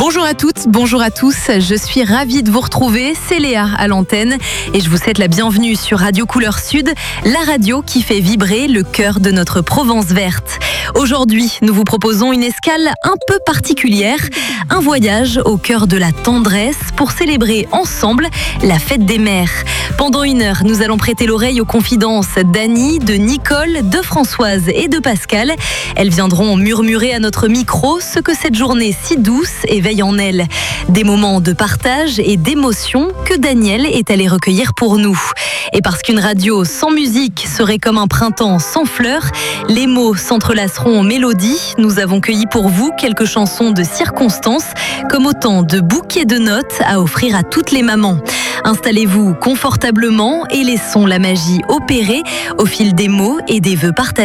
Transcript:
Bonjour à toutes, bonjour à tous, je suis ravie de vous retrouver, c'est Léa à l'antenne et je vous souhaite la bienvenue sur Radio Couleur Sud, la radio qui fait vibrer le cœur de notre Provence verte. Aujourd'hui, nous vous proposons une escale un peu particulière, un voyage au cœur de la tendresse pour célébrer ensemble la fête des mères. Pendant 1 heure, nous allons prêter l'oreille aux confidences d'Annie, de Nicole, de Françoise et de Pascal. Elles viendront murmurer à notre micro ce que cette journée si douce éveille en elles. Des moments de partage et d'émotion que Daniel est allé recueillir pour nous. Et parce qu'une radio sans musique serait comme un printemps sans fleurs, les mots s'entrelaceront en mélodie. Nous avons cueilli pour vous quelques chansons de circonstance, comme autant de bouquets de notes à offrir à toutes les mamans. Installez-vous confortablement et laissons la magie opérer au fil des mots et des vœux partagés.